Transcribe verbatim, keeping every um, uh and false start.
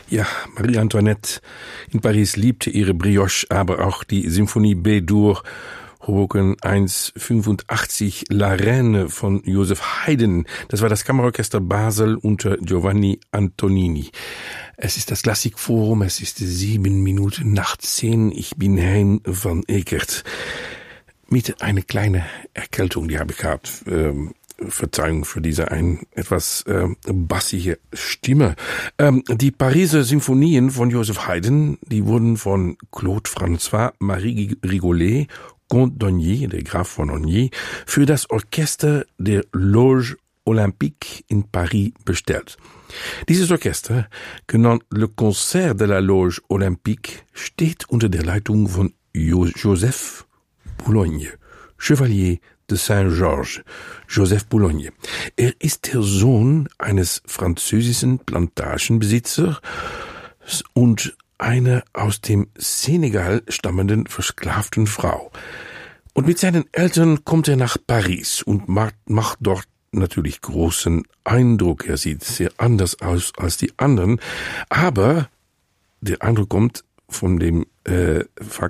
Ja, Marie Antoinette in Paris liebte ihre Brioche, aber auch die Symphonie B-Dur, Hoboken eins fünfundachtzig, La Reine von Joseph Haydn. Das war das Kammerorchester Basel unter Giovanni Antonini. Es ist das Klassikforum, es ist sieben Minuten nach zehn. Ich bin Hein van Ekert. Mit einer kleinen Erkältung, die habe ich gehabt. Ähm, Verzeihung für diese ein etwas äh, bassige Stimme. Ähm, die Pariser Symphonien von Joseph Haydn, die wurden von Claude François Marie Rigolet, Comte d'Ogny, der Graf von Ogny, für das Orchester der Loge Olympique in Paris bestellt. Dieses Orchester, genannt Le Concert de la Loge Olympique, steht unter der Leitung von jo- Joseph Boulogne, Chevalier de Saint-Georges, Joseph Boulogne. Er ist der Sohn eines französischen Plantagenbesitzers und einer aus dem Senegal stammenden versklavten Frau. Und mit seinen Eltern kommt er nach Paris und macht, macht dort natürlich großen Eindruck. Er sieht sehr anders aus als die anderen, aber der Eindruck kommt von dem äh, Fakt,